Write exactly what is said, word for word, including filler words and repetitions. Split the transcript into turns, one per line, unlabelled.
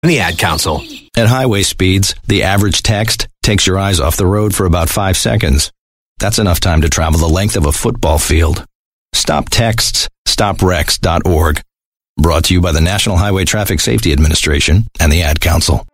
The Ad Council.
At highway speeds, the average text takes your eyes off the road for about five seconds. That's enough time to travel the length of a football field. Stop texts. stop wrecks dot org. Brought to you by the National Highway Traffic Safety Administration and the Ad Council.